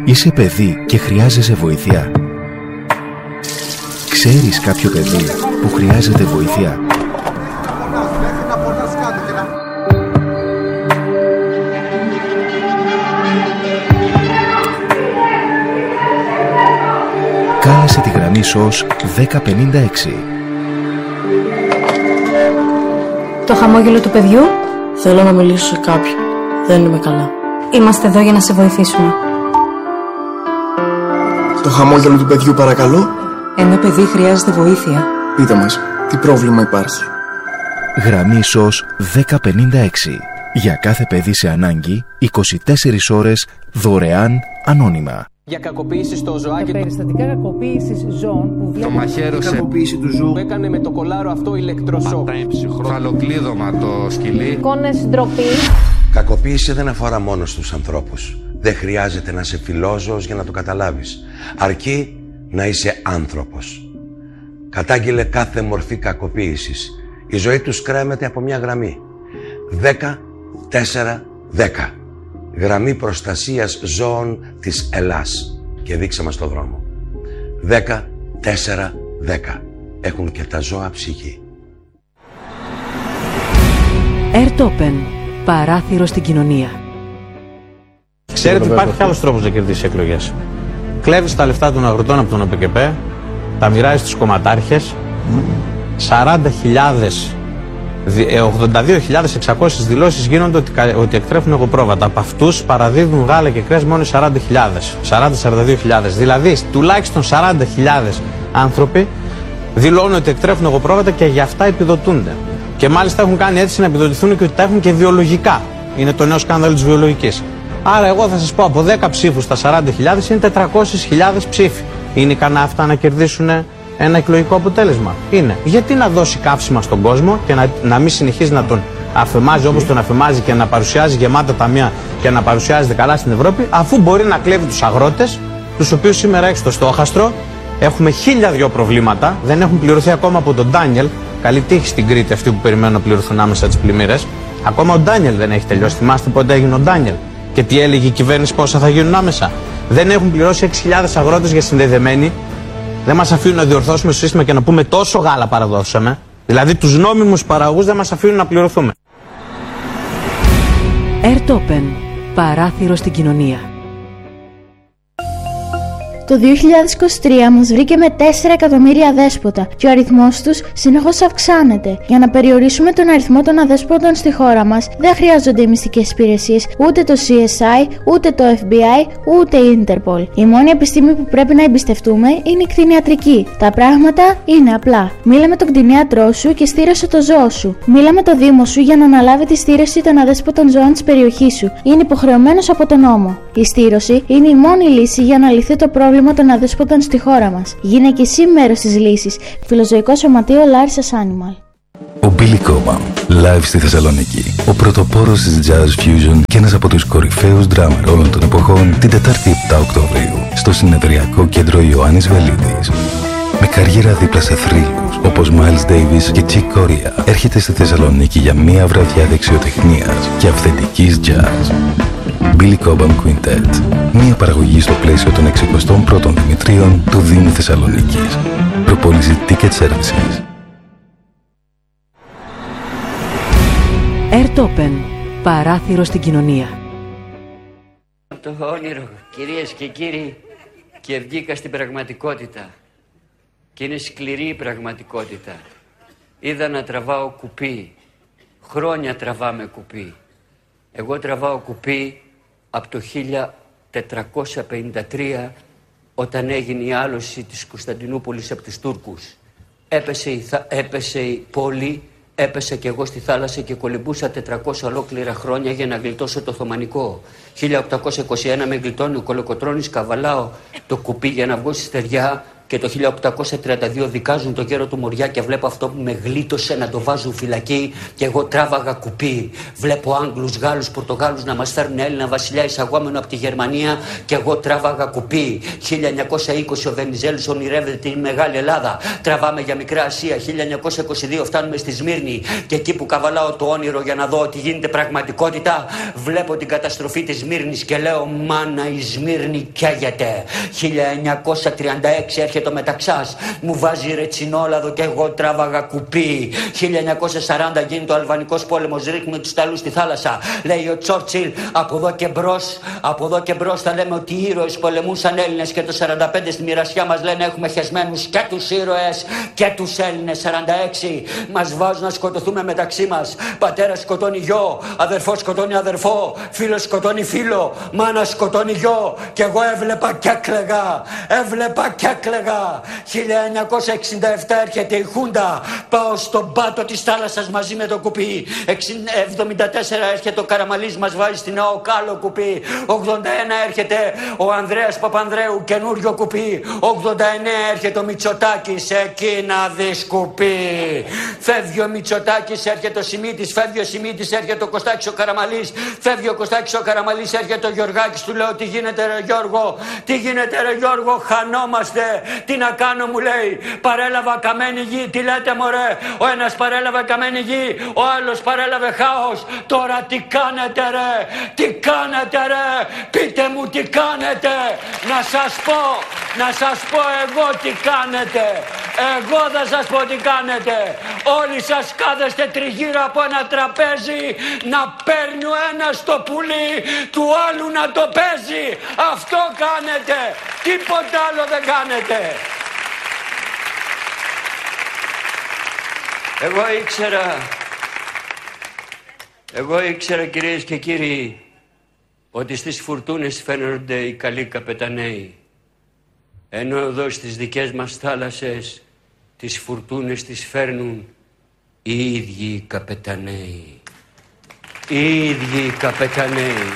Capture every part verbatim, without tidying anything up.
Είσαι παιδί και χρειάζεσαι βοήθεια. Ξέρεις κάποιο παιδί που χρειάζεται βοήθεια? Κάλεσε τη γραμμή ΣΟΣ δέκα πενήντα έξι. Το χαμόγελο του παιδιού. Θέλω να μιλήσω σε κάποιον. Δεν είμαι καλά. Είμαστε εδώ για να σε βοηθήσουμε. Το χαμόγελο του παιδιού, παρακαλώ. Ένα παιδί χρειάζεται βοήθεια. Πείτε μας, τι πρόβλημα υπάρχει? Γραμμή ΣΟΣ δέκα πενήντα έξι. Για κάθε παιδί σε ανάγκη, είκοσι τέσσερις ώρες, δωρεάν, ανώνυμα. Για κακοποίηση στο ζωάκι. Για περιστατικά κακοποίησης ζώων που το μαχαίρωσε. Κακοποίηση του ζώου. Που έκανε με το κολάρο αυτό ηλεκτροσόκ. Φαλοκλείδωμα το σκυλί. Εικόνες ντροπή. Κακοποίηση δεν αφορά μόνο στους ανθρώπους. Δεν χρειάζεται να είσαι φιλόζωος για να το καταλάβεις. Αρκεί να είσαι άνθρωπος. Κατάγγειλε κάθε μορφή κακοποίησης. Η ζωή τους κρέμεται από μια γραμμή. δέκα τέσσερα δέκα. Γραμμή προστασίας ζώων της Ελλάς. Και δείξε μας το δρόμο. δέκα τέσσερα δέκα. Έχουν και τα ζώα ψυχή. Airtopen. Παράθυρο στην κοινωνία. Ξέρετε, υπάρχει κι άλλος τρόπος να κερδίσει εκλογές. Κλέβεις τα λεφτά των αγροτών από τον ΟΠΕΚΕΠΕ, τα μοιράζεις στους κομματάρχες, σαράντα χιλιάδες, ογδόντα δύο χιλιάδες εξακόσιες δηλώσεις γίνονται ότι, ότι εκτρέφουν εγωπρόβατα. Από αυτούς παραδίδουν γάλα και κρέας μόνο σαράντα χιλιάδες, σαράντα με σαράντα δύο χιλιάδες. Δηλαδή, τουλάχιστον σαράντα χιλιάδες άνθρωποι δηλώνουν ότι εκτρέφουν εγωπρόβατα και για αυτά επιδοτούνται. Και μάλιστα έχουν κάνει αίτηση να επιδοτηθούν και ότι τα έχουν και βιολογικά. Είναι το νέο σκάνδαλο της βιολογικής. Άρα, εγώ θα σας πω, από δέκα ψήφους στα σαράντα χιλιάδες είναι τετρακόσιες χιλιάδες ψήφοι. Είναι ικανά αυτά να κερδίσουν ένα εκλογικό αποτέλεσμα? Είναι. Γιατί να δώσει καύσιμα στον κόσμο και να, να μην συνεχίζει να τον αφεμάζει όπως τον αφεμάζει και να παρουσιάζει γεμάτα ταμεία και να παρουσιάζεται καλά στην Ευρώπη, αφού μπορεί να κλέβει τους αγρότες, τους οποίους σήμερα έχει στο στόχαστρο. Έχουμε χίλια δυο προβλήματα, δεν έχουν πληρωθεί ακόμα από τον Ντάνιελ. Καλή τύχη στην Κρήτη αυτοί που περιμένουν να πληρωθούν άμεσα τις πλημμύρες. Ακόμα ο Ντάνιελ δεν έχει τελειώσει. Θυμάστε πότε έγινε ο Ντάνιελ και τι έλεγε η κυβέρνηση πόσα θα γίνουν άμεσα? Δεν έχουν πληρώσει έξι χιλιάδες αγρότες για συνδεδεμένοι. Δεν μας αφήνουν να διορθώσουμε το σύστημα και να πούμε τόσο γάλα παραδώσαμε. Δηλαδή τους νόμιμους παραγωγούς δεν μας αφήνουν να πληρωθούμε. Airtopen. Παράθυρο στην κοινωνία. Το δύο χιλιάδες είκοσι τρία μας βρήκε με τέσσερα εκατομμύρια αδέσποτα και ο αριθμός τους συνεχώς αυξάνεται. Για να περιορίσουμε τον αριθμό των αδέσποτων στη χώρα μας, δεν χρειάζονται οι μυστικές υπηρεσίες, ούτε το σι ες άι, ούτε το εφ μπι άι, ούτε η Interpol. Η μόνη επιστήμη που πρέπει να εμπιστευτούμε είναι η κτηνιατρική. Τα πράγματα είναι απλά. Μίλα με τον κτηνίατρό σου και στήρωσε το ζώο σου. Μίλα με το Δήμο σου για να αναλάβει τη στήρωση των αδέσποτων ζώων της περιοχής σου. Είναι υποχρεωμένος από τον νόμο. Η στήρωση είναι η μόνη λύση για να λυθεί το πρόβλημα των αδέσποτων στη χώρα μας. Γίνε και εσύ μέρος της λύσης. Φιλοζωικό Σωματείο Larissa's Animal. Ο Billy Cobham, live στη Θεσσαλονίκη. Ο πρωτοπόρος της Jazz Fusion και ένας από τους κορυφαίους ντράμερ όλων των εποχών, την Τετάρτη επτά Οκτωβρίου, στο συνεδριακό κέντρο Ιωάννης Βελίδης. Με καριέρα δίπλα σε θρύλους όπως Miles Davis και Chick Corea, έρχεται στη Θεσσαλονίκη για μία βραδιά δεξιοτεχνίας και αυθεντικής jazz. Billy Cobham Quintet. Μία παραγωγή στο πλαίσιο των εξηκοστών πρώτων Δημητρίων του Δήμου Θεσσαλονίκης. Προπόληση Ticket Services. Airtopen. Παράθυρο στην κοινωνία. Το όνειρο, κυρίες και κύριοι, και βγήκα στην πραγματικότητα. Και είναι σκληρή η πραγματικότητα. Είδα να τραβάω κουπί. Χρόνια τραβάμε κουπί. Εγώ τραβάω κουπί από το χίλια τετρακόσια πενήντα τρία, όταν έγινε η άλωση της Κωνσταντινούπολης από τους Τούρκους. Έπεσε η, θα... έπεσε η πόλη, έπεσε και εγώ στη θάλασσα και κολυμπούσα τετρακόσια ολόκληρα χρόνια για να γλιτώσω το Οθωμανικό. χίλια οκτακόσια είκοσι ένα με γλιτώνει ο Κολοκοτρώνης, καβαλάω το κουπί για να βγω στη στεριά και το χίλια οκτακόσια τριάντα δύο δικάζουν τον γέρο του Μοριά και βλέπω αυτό που με γλίτωσε να το βάζουν φυλακή και εγώ τράβαγα κουπί. Βλέπω Άγγλους, Γάλλους, Πορτογάλους να μας φέρνουν Έλληνα βασιλιά εισαγόμενο από τη Γερμανία και εγώ τράβαγα κουπί. χίλια εννιακόσια είκοσι ο Βενιζέλος ονειρεύεται την Μεγάλη Ελλάδα. Τραβάμε για Μικρά Ασία. χίλια εννιακόσια είκοσι δύο φτάνουμε στη Σμύρνη και εκεί που καβαλάω το όνειρο για να δω ότι γίνεται πραγματικότητα, βλέπω την καταστροφή της Σμύρνης και λέω μάνα η Σμύρνη καίγεται. χίλια εννιακόσια τριάντα έξι έρχεται ο Μεταξάς, μου βάζει ρετσινόλαδο και εγώ τράβαγα κουπί. χίλια εννιακόσια σαράντα γίνεται ο Αλβανικός πόλεμος, ρίχνουμε τους Ιταλούς στη θάλασσα. Λέει ο Τσόρτσιλ, από εδώ και μπρος, από εδώ και μπρος θα λέμε ότι οι ήρωες πολεμούσαν Έλληνες και το σαράντα πέντε στη μοιρασιά μας λένε έχουμε χεσμένους και τους ήρωες και τους Έλληνες. σαράντα έξι μας βάζουν να σκοτωθούμε μεταξύ μας. Πατέρας σκοτώνει γιο, αδερφός σκοτώνει αδερφό, φίλος σκοτώνει φίλο, μάνα σκοτώνει γιο και εγώ έβλεπα και έκλαιγα, έβλεπα και έκλαιγα. χίλια εννιακόσια εξήντα επτά έρχεται η Χούντα, πάω στον πάτο της θάλασσας μαζί με το κουπί. εβδομήντα τέσσερα έρχεται ο Καραμαλής, μας βάζει στην ΑΟΚ άλλο κουπί. ογδόντα ένα έρχεται ο Ανδρέας Παπανδρέου, καινούριο κουπί. ογδόντα εννέα έρχεται ο Μητσοτάκης, εκεί να δεις κουπί. Φεύγει ο Μητσοτάκης, έρχεται ο Σιμίτης, φεύγει ο Σιμίτης, έρχεται ο Κωστάκης ο Καραμαλής, φεύγει ο Κωστάκης ο Καραμαλής, έρχεται ο Γιωργάκης, του λέω τι γίνεται ρε Γιώργο, τι γίνεται ρε Γιώργο, χανόμαστε, τι να κάνω μου λέει, παρέλαβα καμένη γη, τι λέτε μωρέ, ο ένας παρέλαβε καμένη γη, ο άλλος παρέλαβε χάος, τώρα τι κάνετε ρε, τι κάνετε ρε, πείτε μου τι κάνετε, να σας πω, να σας πω εγώ τι κάνετε, εγώ θα σας πω τι κάνετε, όλοι σας κάθεστε τριγύρω από ένα τραπέζι να παίρνει ο ένας το πουλί του άλλου να το παίζει, αυτό κάνετε, τίποτα άλλο δεν κάνετε. Εγώ ήξερα, εγώ ήξερα κυρίες και κύριοι, ότι στις φουρτούνες φαίνονται οι καλοί καπεταναίοι, ενώ εδώ στις δικές μας θάλασσες τις φουρτούνες τις φέρνουν οι ίδιοι οι καπεταναίοι. Οι ίδιοι οι καπεταναίοι.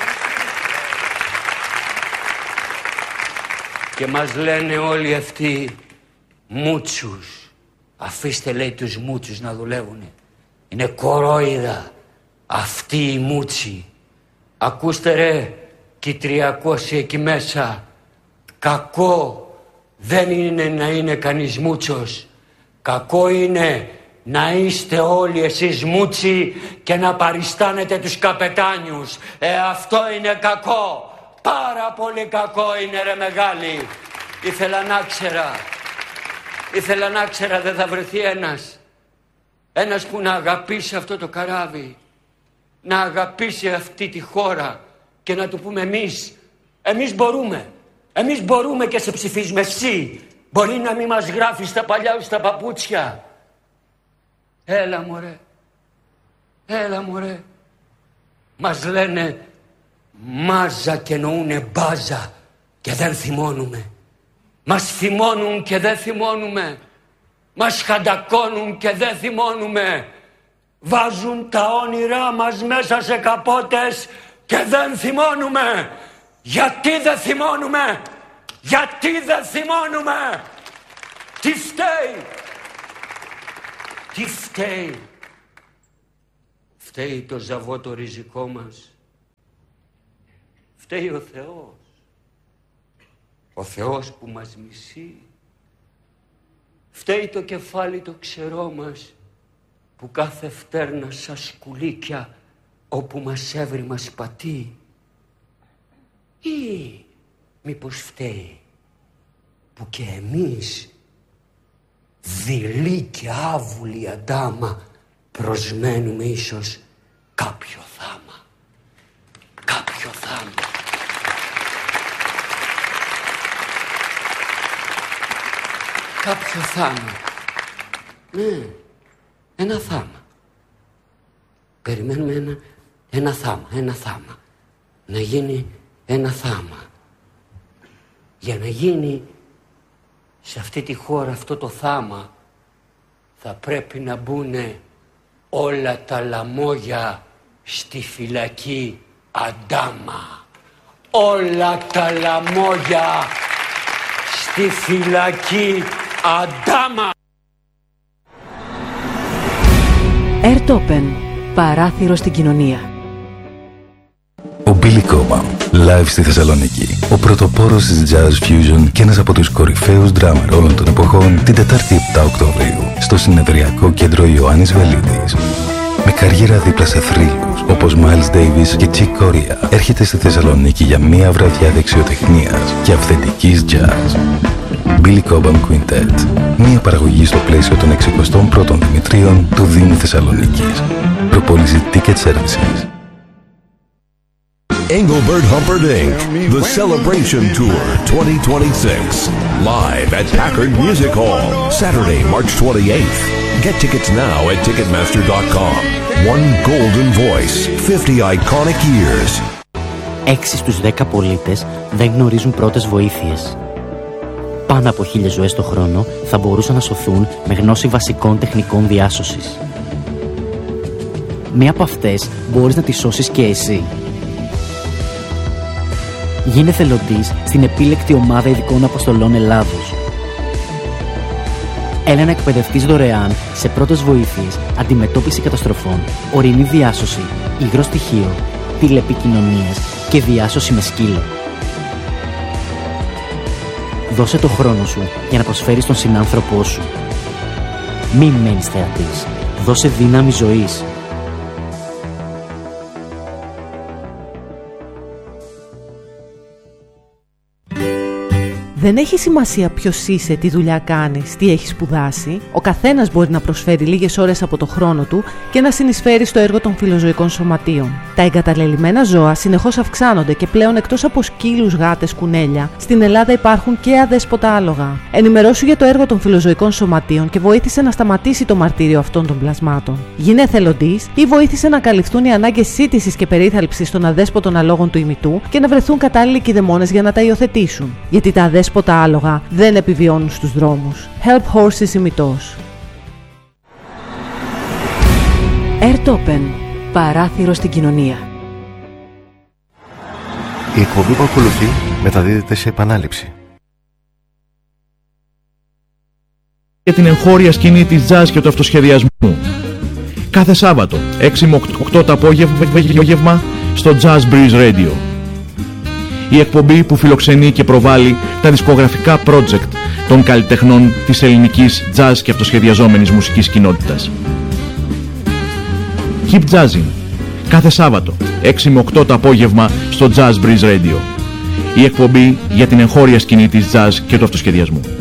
Και μας λένε όλοι αυτοί μούτσους. Αφήστε λέει τους μούτσους να δουλεύουνε. Είναι κορόιδα αυτοί οι μούτσοι. Ακούστε ρε και οι τριακόσιοι εκεί μέσα. Κακό δεν είναι να είναι κανείς μούτσος. Κακό είναι να είστε όλοι εσείς μούτσοι και να παριστάνετε τους καπετάνιους. Ε, αυτό είναι κακό. Πάρα πολύ κακό είναι ρε μεγάλη. Ήθελα να ξέρα. Ήθελα να ξέρα δεν θα βρεθεί ένας. Ένας που να αγαπήσει αυτό το καράβι. Να αγαπήσει αυτή τη χώρα. Και να του πούμε εμείς. Εμείς μπορούμε. Εμείς μπορούμε και σε ψηφίζουμε. Εσύ μπορεί να μην μας γράφεις τα παλιά σου τα παπούτσια. Έλα μωρέ. Έλα μωρέ. Μας λένε μάζα και εννοούνε μπάζα και δεν θυμώνουμε. Μας θυμώνουν και δεν θυμώνουμε. Μας χαντακώνουν και δεν θυμώνουμε. Βάζουν τα όνειρά μας μέσα σε καπότες και δεν θυμώνουμε. Γιατί δεν θυμώνουμε. Γιατί δεν θυμώνουμε. Τι φταίει. Τι φταίει. Φταίει το ζαβό το ριζικό μας. Φταίει ο Θεός. Ο Θεός που μας μισεί. Φταίει το κεφάλι το ξερό μας που κάθε φτέρνα σαν σκουλίκια όπου μας έβρι μας πατεί. Ή μήπως φταίει που και εμείς δειλοί και άβουλοι αντάμα προσμένουμε ίσως κάποιο θάμα. Κάποιο θάμα. Κάποιο θάμα. Ναι, ένα θάμα. Περιμένουμε ένα, ένα θάμα, ένα θάμα. Να γίνει ένα θάμα. Για να γίνει σε αυτή τη χώρα αυτό το θάμα θα πρέπει να μπουνε όλα τα λαμόγια στη φυλακή Αντάμα. Όλα τα λαμόγια στη φυλακή, Αντάμα. Airtopen, παράθυρο στην κοινωνία. Ο Billy Cobham, live στη Θεσσαλονίκη. Ο πρωτοπόρος της jazz fusion και ένας από τους κορυφαίους drummer όλων των εποχών, την Τετάρτη επτά Οκτωβρίου, στο συνεδριακό κέντρο Ιωάννης Βελίδης. Με καριέρα δίπλα σε θρύλους όπως Miles Davis και Chick Corea, έρχεται στη Θεσσαλονίκη για μία βραδιά δεξιοτεχνίας και αυθεντικής jazz. Billy Cobham Quintet. Μία παραγωγή στο πλαίσιο των εξηκοστών πρώτων Δημητρίων του Δήμου Θεσσαλονίκης. Προπόληση Ticket Services. Engelbert Humperdinck, The Celebration Tour twenty twenty-six. Live at Packard Music Hall, Saturday, March twenty-eighth. Get tickets now at ticketmaster dot com. One golden voice, fifty iconic years. Έξι στους δέκα πολίτες δεν γνωρίζουν πρώτες βοήθειες. Πάνω από χίλιες ζωές το χρόνο θα μπορούσαν να σωθούν με γνώση βασικών τεχνικών διάσωσης. Μία από αυτές μπορείς να τη σώσεις και εσύ. Γίνε θελοντής στην επίλεκτη ομάδα ειδικών αποστολών Ελλάδος. Έλα να εκπαιδευτείς δωρεάν σε πρώτες βοήθειες, αντιμετώπιση καταστροφών, ορεινή διάσωση, υγρό στοιχείο, τηλεπικοινωνίες και διάσωση με σκύλο. Δώσε το χρόνο σου για να προσφέρεις τον συνάνθρωπό σου. Μην μένεις θεατής. Δώσε δύναμη ζωής. Δεν έχει σημασία ποιος είσαι, τι δουλειά κάνεις, τι έχεις σπουδάσει. Ο καθένας μπορεί να προσφέρει λίγες ώρες από το χρόνο του και να συνεισφέρει στο έργο των φιλοζωικών σωματείων. Τα εγκαταλελειμμένα ζώα συνεχώς αυξάνονται και πλέον εκτός από σκύλους, γάτες, κουνέλια, στην Ελλάδα υπάρχουν και αδέσποτα άλογα. Ενημερώσου για το έργο των φιλοζωικών σωματείων και βοήθησε να σταματήσει το μαρτύριο αυτών των πλασμάτων. Γίνε εθελοντής ή βοήθησε να καλυφθούν οι ανάγκες σύντησης και περίθαλψης των αδέσποτων αλόγων του ημιτού και να βρεθούν κατάλληλοι κηδεμόνες για να τα υιοθετήσουν. Γιατί τα αδέσποτα τα άλογα δεν επιβιώνουν στους δρόμους. Help Horses ημιτός. Airtopen, παράθυρο στην κοινωνία. Η εκπομπή που ακολουθεί μεταδίδεται σε επανάληψη. Για την εγχώρια σκηνή της jazz και του αυτοσχεδιασμού. Κάθε Σάββατο, έξι με οκτώ το απόγευμα, στο Jazz Breeze Radio. Η εκπομπή που φιλοξενεί και προβάλλει τα δισκογραφικά project των καλλιτεχνών της ελληνικής jazz και αυτοσχεδιαζόμενης μουσικής κοινότητας. Keep Jazzing, κάθε Σάββατο, έξι με οκτώ το απόγευμα, στο Jazz Breeze Radio. Η εκπομπή για την εγχώρια σκηνή της jazz και του αυτοσχεδιασμού.